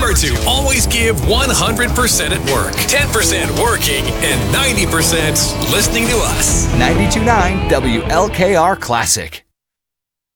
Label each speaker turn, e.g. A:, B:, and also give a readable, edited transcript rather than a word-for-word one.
A: Remember to always give 100% at work, 10% working, and 90% listening to us.
B: 92.9 WLKR Classic.